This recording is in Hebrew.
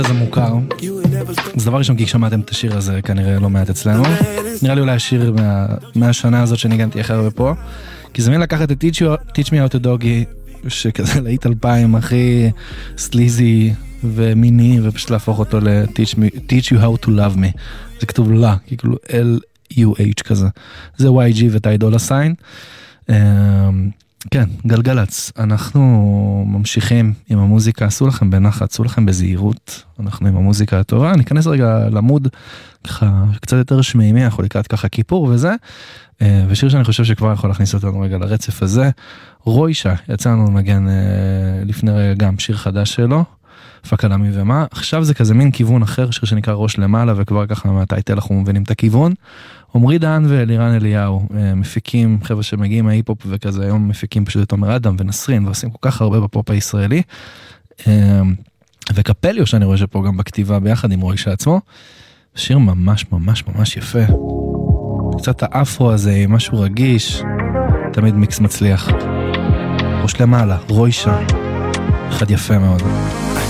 זה מוכר, זה דבר ראשון כי שמעתם את השיר הזה כנראה לא מעט אצלנו, נראה לי אולי השיר מהשנה הזאת שניגנתי הכי הרבה פה, כי זה מין לקחת את Teach Me How to Doggy, שכזה להיט 2000 הכי סליזי ומיני, ופשוט להפוך אותו ל-Teach You How to Love Me, זה כתוב לה, כאילו L-U-H כזה, זה YG וטי דולה סיין. כן, גלגלץ, אנחנו ממשיכים עם המוזיקה, עשו לכם בנחת, עשו לכם בזהירות, אנחנו עם המוזיקה הטובה, ניכנס רגע למוד ככה קצת יותר שמימי, אנחנו לקראת ככה כיפור וזה, ושיר שאני חושב שכבר יכול להכניס אותנו רגע לרצף הזה, רוישה, יצא לנו לנגן לפני רגע גם שיר חדש שלו, פקה למי ומה, עכשיו זה כזה מין כיוון אחר, שיר שנקרא ראש למעלה, וכבר ככה מהטייטל אנחנו מבינים את הכיוון, עמרי דהן ואלירן אליהו, מפיקים, חבר'ה שמגיעים מההיפ-הופ וכזה, היום מפיקים פשוט את עומר אדם ונסרין, ועושים כל כך הרבה בפופ הישראלי, וקפליו שאני רואה שפה גם בכתיבה ביחד עם רוישה עצמו, שיר ממש ממש ממש יפה, קצת האפרו הזה, משהו רגיש, תמיד מיקס מצליח, ראש למעלה, רוישה, אחד יפה מאוד.